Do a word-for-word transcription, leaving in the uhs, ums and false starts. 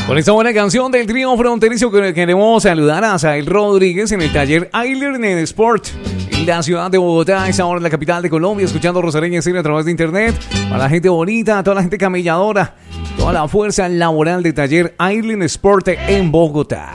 Con esta buena canción del trío fronterizo que queremos saludar a Asael Rodríguez en el taller Island Sport en la ciudad de Bogotá, esta hora en la capital de Colombia, escuchando Rosareña Estéreo a través de internet. Para la gente bonita, toda la gente camelladora, toda la fuerza laboral del taller Island Sport en Bogotá.